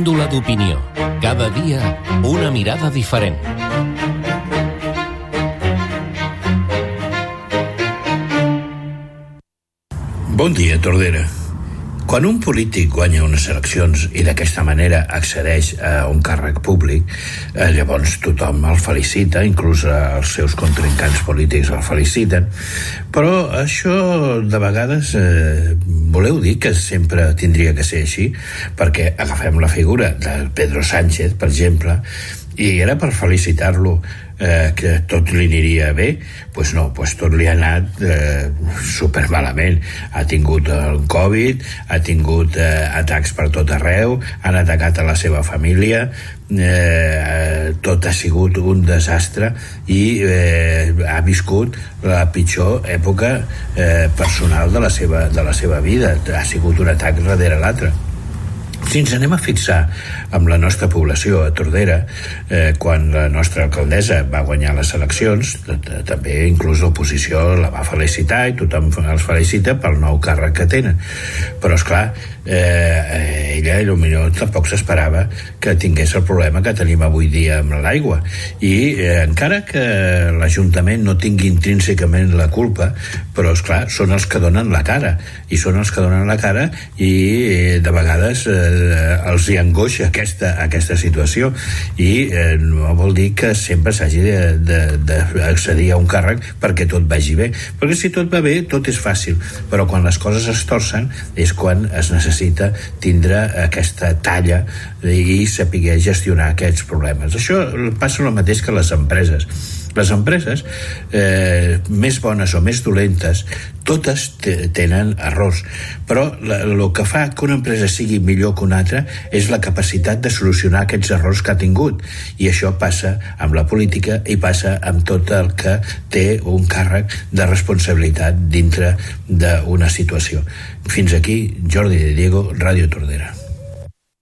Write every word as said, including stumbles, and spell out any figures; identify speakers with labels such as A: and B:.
A: Pèndula d'opinió. Cada dia, una mirada diferent.
B: Bon dia, Tordera. Quan un polític guanya unes eleccions i d'aquesta manera accedeix a un càrrec públic, eh, llavors tothom el felicita, inclús els seus contrincants polítics el feliciten, però això de vegades eh, voleu dir que sempre tindria que ser així, perquè agafem la figura de Pedro Sánchez, per exemple, i era per felicitar-lo eh, que tot li aniria bé. Pues no, pues tot li ha anat eh, supermalament. Ha tingut el Covid, ha tingut eh, atacs per tot arreu, han atacat a la seva família, eh, tot ha sigut un desastre i eh, ha viscut la pitjor època eh, personal de la seva, de la seva vida. Ha sigut un atac darrere l'altre. Si ens anem a fixar amb la nostra població a Tordera, eh, quan la nostra alcaldessa va guanyar les eleccions, també inclús l'oposició la va felicitar i tothom els felicita pel nou càrrec que tenen. Però, esclar, eh, ella potser tampoc s'esperava que tingués el problema que tenim avui dia amb l'aigua. I eh, encara que l'Ajuntament no tingui intrínsecament la culpa, però, esclar, són els que donen la cara. I són els que donen la cara i eh, de vegades eh, els hi angoixa aquesta, aquesta situació i eh, no vol dir que sempre s'hagi d'accedir a un càrrec perquè tot vagi bé, perquè si tot va bé tot és fàcil, però quan les coses es torcen és quan es necessita tindre aquesta talla i saber gestionar aquests problemes. Això passa el mateix que les empreses. Les empreses, eh, més bones o més dolentes, totes tenen errors, però el que fa que una empresa sigui millor que una altra és la capacitat de solucionar aquests errors que ha tingut, i això passa amb la política i passa amb tot el que té un càrrec de responsabilitat dintre d'una situació. Fins aquí, Jordi de Diego, Ràdio Tordera.